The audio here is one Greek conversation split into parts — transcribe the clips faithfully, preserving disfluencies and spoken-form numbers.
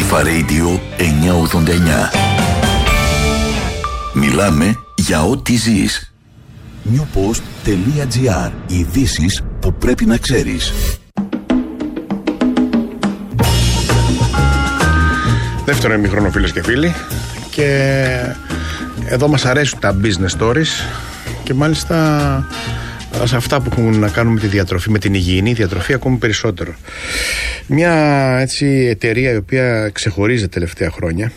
Αλφα Radio εννιακόσια ογδόντα εννιά. Μιλάμε για ό,τι ζεις. newpost.gr. Ειδήσεις που πρέπει να ξέρεις. Δεύτερο ημίχρονο, φίλες και φίλοι, και εδώ μας αρέσουν τα business stories και μάλιστα σε αυτά που έχουν να κάνουν με τη διατροφή, με την υγιεινή διατροφή ακόμη περισσότερο. Μια έτσι εταιρεία η οποία ξεχωρίζει τα τελευταία χρόνια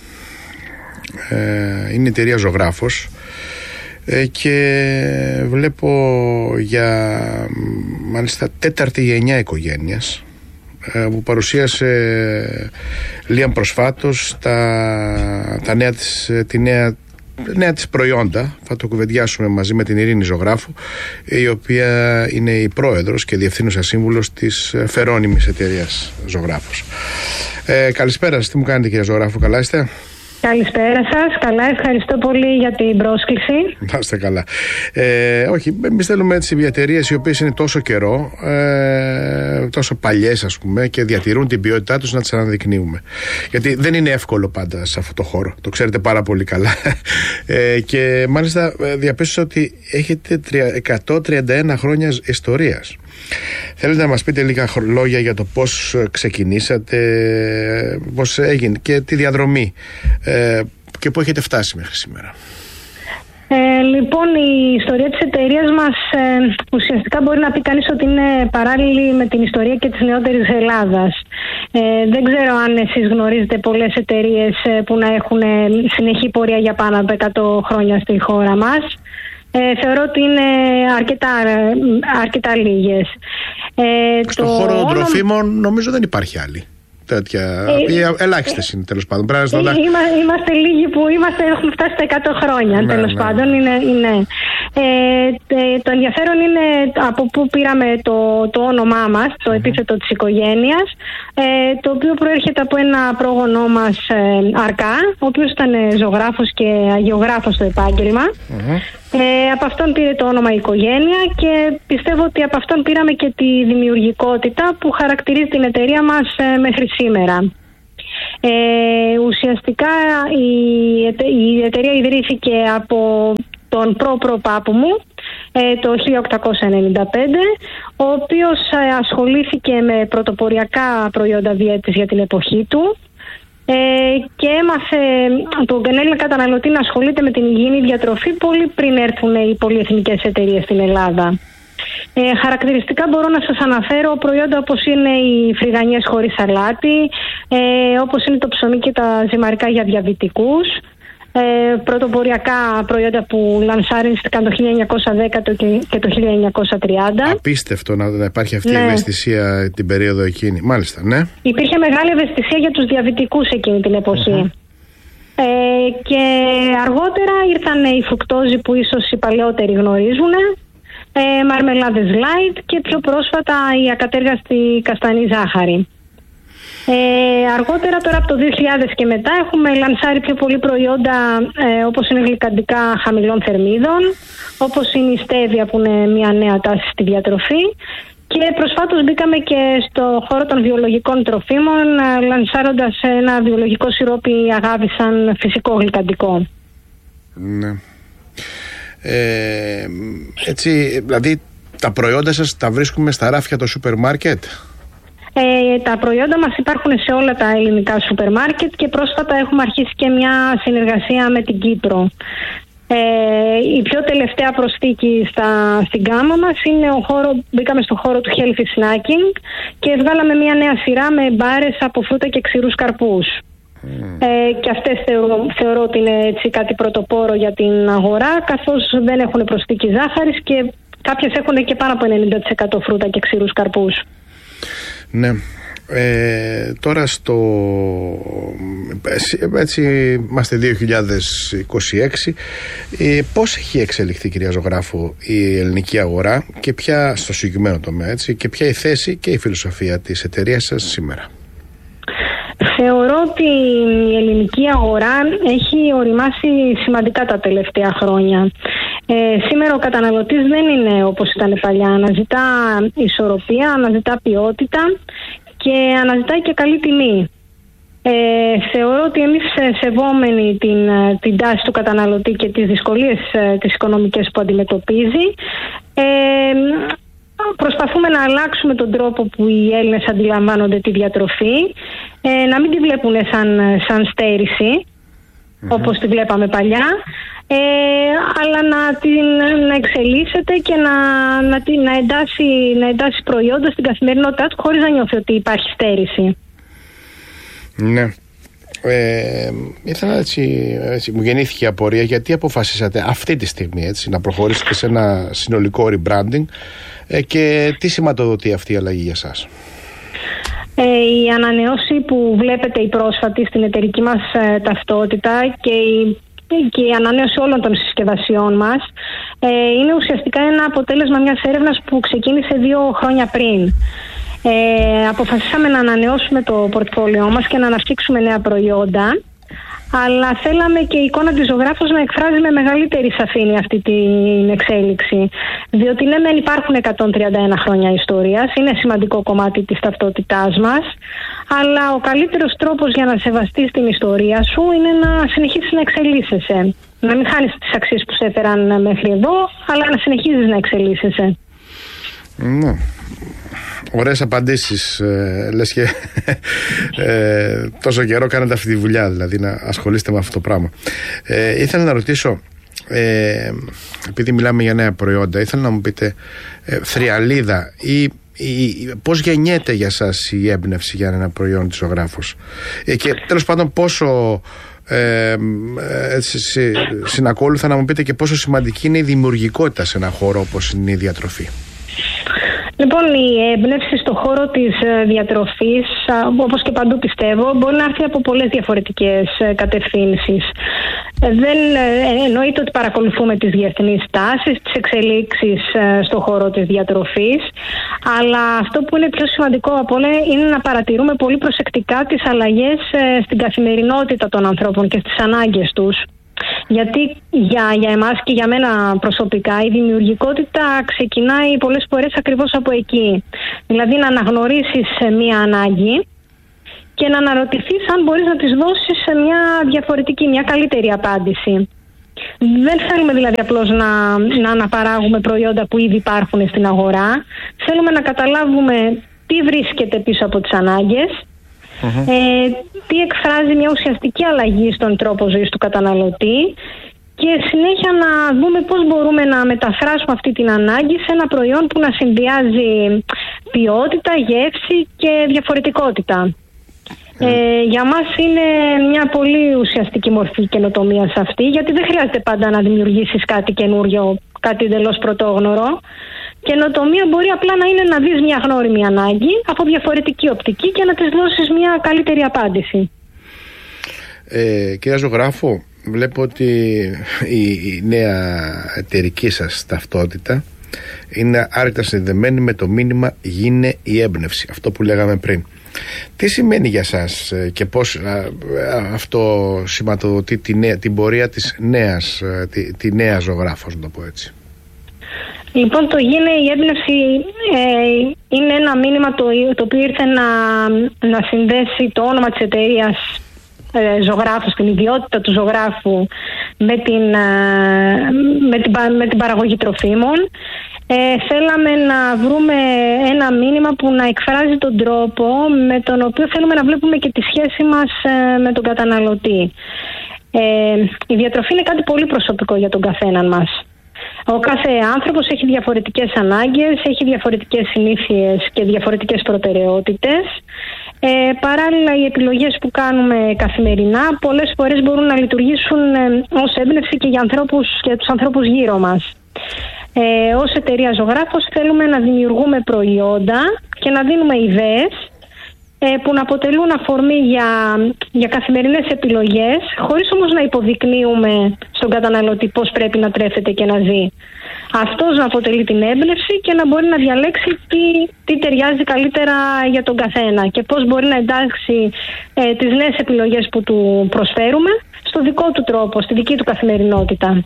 ε, είναι η εταιρεία Ζωγράφος, ε, και βλέπω για μάλιστα τέταρτη γενιά οικογένειας που παρουσίασε λίγαν προσφάτως τα, τα νέα της, τη νέα, νέα της προϊόντα. Θα το κουβεντιάσουμε μαζί με την Ειρήνη Ζωγράφου, η οποία είναι η πρόεδρος και διευθύνουσα σύμβουλος της φερώνυμης εταιρείας Ζωγράφος. Ε, καλησπέρα σας, τι μου κάνετε κυρία Ζωγράφου, καλά είστε? Καλησπέρα σας, καλά, ευχαριστώ πολύ για την πρόσκληση. Να είστε καλά. Ε, όχι, εμείς θέλουμε έτσι εταιρείες οι οποίες είναι τόσο καιρό, ε, τόσο παλιές ας πούμε, και διατηρούν την ποιότητά τους, να τις αναδεικνύουμε. Γιατί δεν είναι εύκολο πάντα σε αυτό το χώρο, το ξέρετε πάρα πολύ καλά. Ε, και μάλιστα διαπίστωσα ότι έχετε εκατόν τριάντα ένα χρόνια ιστορίας. Θέλετε να μας πείτε λίγα λόγια για το πώς ξεκινήσατε, πώς έγινε και τη διαδρομή ε, και πού έχετε φτάσει μέχρι σήμερα? Ε, λοιπόν, η ιστορία της εταιρείας μας ε, ουσιαστικά μπορεί να πει κανείς ότι είναι παράλληλη με την ιστορία και της νεότερης Ελλάδας. Ε, δεν ξέρω αν εσείς γνωρίζετε πολλές εταιρείες ε, που να έχουν συνεχή πορεία για πάνω από εκατό χρόνια στη χώρα μας. Ε, θεωρώ ότι είναι αρκετά, αρκετά λίγες. Ε, Στον το χώρο όνομα... τροφίμων νομίζω δεν υπάρχει άλλη τέτοια. Ε, ελάχιστες ε, είναι τέλος πάντων. Ε, είμα, είμαστε λίγοι που είμαστε, έχουμε φτάσει στα εκατό χρόνια, ναι, τέλος ναι. πάντων. Είναι, είναι. Ε, το ενδιαφέρον είναι από πού πήραμε το, το όνομά μας, το mm-hmm. επίθετο της οικογένειας, ε, το οποίο προέρχεται από ένα πρόγονό μας, ε, Αρκά, ο οποίος ήταν ζωγράφος και αγιογράφος στο επάγγελμα. Mm-hmm. Ε, από αυτόν πήρε το όνομα η οικογένεια και πιστεύω ότι από αυτόν πήραμε και τη δημιουργικότητα που χαρακτηρίζει την εταιρεία μας ε, μέχρι σήμερα. Ε, ουσιαστικά η, η εταιρεία ιδρύθηκε από τον προ-προπάπου μου ε, το χίλια οκτακόσια ενενήντα πέντε, ο οποίος ε, ασχολήθηκε με πρωτοποριακά προϊόντα διέτης για την εποχή του. Ε, και έμαθε τον Έλληνα καταναλωτή να ασχολείται με την υγιεινή διατροφή πολύ πριν έρθουν οι πολυεθνικές εταιρείες στην Ελλάδα. Ε, χαρακτηριστικά μπορώ να σας αναφέρω προϊόντα όπως είναι οι φρυγανιές χωρίς αλάτι, ε, όπως είναι το ψωμί και τα ζυμαρικά για διαβητικούς, ε, πρωτοποριακά προϊόντα που λανσάρίστηκαν το χίλια εννιακόσια δέκα και το χίλια εννιακόσια τριάντα. Απίστευτο να υπάρχει αυτή, ναι, η ευαισθησία την περίοδο εκείνη. Μάλιστα, ναι. Υπήρχε μεγάλη ευαισθησία για τους διαβητικούς εκείνη την εποχή. Uh-huh. Ε, και αργότερα ήρθαν οι φρουκτόζοι που ίσως οι παλαιότεροι γνωρίζουν, ε, μαρμελάδες light και πιο πρόσφατα η ακατέργαστη καστανή ζάχαρη. Ε, αργότερα τώρα από το δύο χιλιάδες και μετά έχουμε λανσάρει πιο πολλοί προϊόντα ε, όπως είναι γλυκαντικά χαμηλών θερμίδων, όπως είναι η στέβια που είναι μια νέα τάση στη διατροφή, και προσφάτως μπήκαμε και στο χώρο των βιολογικών τροφίμων ε, λανσάροντας ένα βιολογικό σιρόπι αγάπη σαν φυσικό γλυκαντικό. Ναι. Ε, έτσι, δηλαδή τα προϊόντα σας τα βρίσκουμε στα ράφια των σούπερ μάρκετ? Ε, τα προϊόντα μας υπάρχουν σε όλα τα ελληνικά σούπερ μάρκετ και πρόσφατα έχουμε αρχίσει και μια συνεργασία με την Κύπρο. Ε, η πιο τελευταία προσθήκη στα, στην γκάμα μας είναι ο χώρο, μπήκαμε στο χώρο του healthy snacking και βγάλαμε μια νέα σειρά με μπάρες από φρούτα και ξηρούς καρπούς. Mm. Ε, και αυτές θεωρώ, θεωρώ ότι είναι έτσι κάτι πρωτοπόρο για την αγορά, καθώς δεν έχουν προσθήκη ζάχαρης και κάποιες έχουν και πάνω από ενενήντα τοις εκατό φρούτα και ξηρούς καρπούς. Ναι. Ε, τώρα στο έτσι είμαστε δύο χιλιάδες είκοσι έξι, ε, πώς έχει εξελιχθεί, κυρία Ζωγράφου, η ελληνική αγορά και ποια, στο συγκεκριμένο τομέα, έτσι, και ποια η θέση και η φιλοσοφία της εταιρείας σας σήμερα? Θεωρώ ότι η ελληνική αγορά έχει οριμάσει σημαντικά τα τελευταία χρόνια. Ε, σήμερα ο καταναλωτής δεν είναι όπως ήταν παλιά. Αναζητά ισορροπία, αναζητά ποιότητα και αναζητάει και καλή τιμή. Ε, θεωρώ ότι εμείς σεβόμενοι την, την τάση του καταναλωτή και τις δυσκολίες τις οικονομικές που αντιμετωπίζει, ε, προσπαθούμε να αλλάξουμε τον τρόπο που οι Έλληνες αντιλαμβάνονται τη διατροφή, ε, να μην τη βλέπουν σαν, σαν στέρηση, mm-hmm. όπως τη βλέπαμε παλιά, ε, αλλά να, την, να εξελίσσεται και να, να, να, εντάσει, να εντάσει προϊόντα στην καθημερινότητά του χωρίς να νιώθει ότι υπάρχει στέρηση. Ναι. Ε, ήθελα έτσι, έτσι, μου γεννήθηκε η απορία γιατί αποφασίσατε αυτή τη στιγμή έτσι, να προχωρήσετε σε ένα συνολικό rebranding ε, και τι σηματοδοτεί αυτή η αλλαγή για σας? Ε, η ανανεώση που βλέπετε η πρόσφατη στην εταιρική μας ε, ταυτότητα και η, και η ανανέωση όλων των συσκευασιών μας ε, είναι ουσιαστικά ένα αποτέλεσμα μιας έρευνας που ξεκίνησε δύο χρόνια πριν. Ε, αποφασίσαμε να ανανεώσουμε το πορτφόλιό μας και να αναπτύξουμε νέα προϊόντα, αλλά θέλαμε και η εικόνα της ζωγράφος να εκφράζει με μεγαλύτερη σαφήνεια αυτή την εξέλιξη, διότι ναι μεν υπάρχουν εκατόν τριάντα ένα χρόνια ιστορίας, είναι σημαντικό κομμάτι της ταυτότητάς μας, αλλά ο καλύτερος τρόπος για να σεβαστείς την ιστορία σου είναι να συνεχίσεις να εξελίσσεσαι, να μην χάνεις τις αξίες που σε έφεραν μέχρι εδώ, αλλά να συνεχίζεις να εξελίσσεσαι. Ναι. Ωραίες απαντήσεις, ε, λες και ε, τόσο καιρό κάνετε αυτή τη δουλειά, δηλαδή να ασχολείστε με αυτό το πράγμα. Ε, ήθελα να ρωτήσω, ε, επειδή μιλάμε για νέα προϊόντα, ήθελα να μου πείτε ε, θριαλίδα ή, ή πώς γεννιέται για σας η έμπνευση για ένα προϊόν της ζωγράφος ε, και τέλος πάντων πόσο ε, ε, συ, συνακόλουθα να μου πείτε και πόσο σημαντική είναι η δημιουργικότητα σε ένα χώρο όπως είναι η διατροφή. Λοιπόν, η έμπνευση στον χώρο της διατροφής, όπως και παντού πιστεύω, μπορεί να έρθει από πολλές διαφορετικές κατευθύνσεις. Δεν εννοείται ότι παρακολουθούμε τις διεθνείς τάσεις, τις εξελίξεις στον χώρο της διατροφής, αλλά αυτό που είναι πιο σημαντικό από όλα είναι να παρατηρούμε πολύ προσεκτικά τις αλλαγές στην καθημερινότητα των ανθρώπων και στις ανάγκες τους. Γιατί για, για εμάς και για μένα προσωπικά η δημιουργικότητα ξεκινάει πολλές φορές ακριβώς από εκεί. Δηλαδή να αναγνωρίσεις μία ανάγκη και να αναρωτηθείς αν μπορείς να της δώσεις μια διαφορετική, μια καλύτερη απάντηση. Δεν θέλουμε δηλαδή απλώς να, να αναπαράγουμε προϊόντα που ήδη υπάρχουν στην αγορά. Θέλουμε να καταλάβουμε τι βρίσκεται πίσω από τις ανάγκες, Uh-huh. Ε, τι εκφράζει μια ουσιαστική αλλαγή στον τρόπο ζωής του καταναλωτή και συνέχεια να δούμε πώς μπορούμε να μεταφράσουμε αυτή την ανάγκη σε ένα προϊόν που να συνδυάζει ποιότητα, γεύση και διαφορετικότητα. Uh-huh. Ε, για μας είναι μια πολύ ουσιαστική μορφή καινοτομίας αυτή, γιατί δεν χρειάζεται πάντα να δημιουργήσεις κάτι καινούριο, κάτι εντελώς πρωτόγνωρο. Καινοτομία μπορεί απλά να είναι να δεις μια γνώριμη ανάγκη από διαφορετική οπτική και να της δώσεις μια καλύτερη απάντηση. Ε, κυρία Ζωγράφο, βλέπω ότι η, η νέα εταιρική σας ταυτότητα είναι άρρηκτα συνδεμένη με το μήνυμα «Γίνε η έμπνευση», αυτό που λέγαμε πριν. Τι σημαίνει για σας και πώς α, α, αυτό σηματοδοτεί τη νέα, την πορεία της νέας, τη, τη νέα ζωγράφος, να το πω έτσι? Λοιπόν, το «Γίνε η έμπνευση» ε, είναι ένα μήνυμα το, το οποίο ήρθε να, να συνδέσει το όνομα της εταιρείας ε, ζωγράφου, την ιδιότητα του ζωγράφου με την, ε, με την, με την παραγωγή τροφίμων. Ε, θέλαμε να βρούμε ένα μήνυμα που να εκφράζει τον τρόπο με τον οποίο θέλουμε να βλέπουμε και τη σχέση μας ε, με τον καταναλωτή. Ε, η διατροφή είναι κάτι πολύ προσωπικό για τον καθέναν μας. Ο κάθε άνθρωπος έχει διαφορετικές ανάγκες, έχει διαφορετικές συνήθειες και διαφορετικές προτεραιότητες. Ε, παράλληλα, οι επιλογές που κάνουμε καθημερινά πολλές φορές μπορούν να λειτουργήσουν ε, ως έμπνευση και για, ανθρώπους, για τους ανθρώπους γύρω μας. Ε, ως εταιρεία Ζωγράφος θέλουμε να δημιουργούμε προϊόντα και να δίνουμε ιδέες ε, που να αποτελούν αφορμή για, για καθημερινές επιλογές, χωρίς όμως να υποδεικνύουμε στον καταναλωτή πώς πρέπει να τρέφεται και να ζει. Αυτός να αποτελεί την έμπνευση και να μπορεί να διαλέξει τι, τι ταιριάζει καλύτερα για τον καθένα και πώς μπορεί να εντάξει ε, τις νέες επιλογές που του προσφέρουμε στο δικό του τρόπο, στη δική του καθημερινότητα.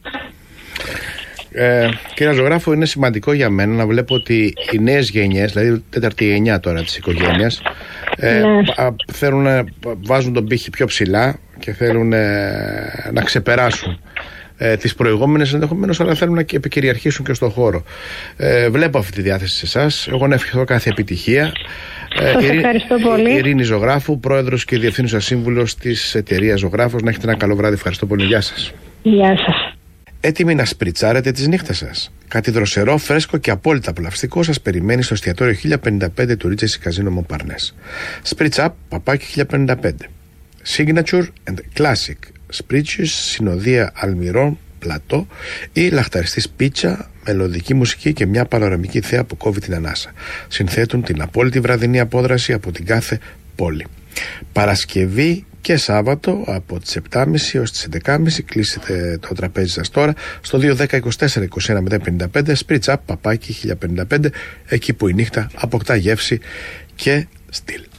Ε, κύριε Ζωγράφο, είναι σημαντικό για μένα να βλέπω ότι οι νέες γενιές, δηλαδή η τέταρτη γενιά τώρα της οικογένειας, Ε, Ναι. θέλουν να βάζουν τον πύχη πιο ψηλά και θέλουν ε, να ξεπεράσουν ε, τις προηγούμενες ενδεχομένως, αλλά θέλουν να και επικυριαρχήσουν και στον χώρο. Ε, βλέπω αυτή τη διάθεση σε εσάς. Εγώ να ευχηθώ κάθε επιτυχία. Σας ε, ευχαριστώ πολύ. Ειρήνη Ζωγράφου, πρόεδρος και διευθύνουσα σύμβουλος της εταιρείας Ζωγράφος. Να έχετε ένα καλό βράδυ. Ευχαριστώ πολύ. Γεια σας. Γεια σας. Έτοιμοι να σπριτσάρετε τις νύχτες σας? Κάτι δροσερό, φρέσκο και απόλυτα απολαυστικό σας περιμένει στο εστιατόριο χίλια πενήντα πέντε του Regency Casino Montparnasse. Spritz Up, παπάκι χίλια πενήντα πέντε. Signature and Classic. Spritches, συνοδεία αλμυρών, πλατό ή λαχταριστής πίτσα, μελωδική μουσική και μια παλοραμική θέα που κόβει την ανάσα. Συνθέτουν την απόλυτη βραδινή απόδραση από την κάθε πόλη. Παρασκευή και Σάββατο από τις επτά και μισή έως τις έντεκα και μισή. Κλείσετε το τραπέζι σας τώρα στο δύο ένα μηδέν τέσσερα είκοσι ένα μηδέν πενήντα πέντε. Spritz Up, παπάκι χίλια πενήντα πέντε, εκεί που η νύχτα αποκτά γεύση και στυλ.